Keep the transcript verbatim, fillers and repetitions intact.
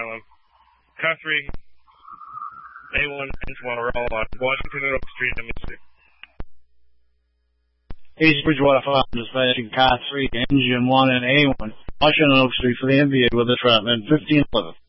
Island. Car three, A one, and one are all on Washington and Oak Street in Mississippi. East Bridgewater Fire dispatching Car three, Engine one and A one, Washington and Oak Street for the N V A with a trap at fifteen eleven.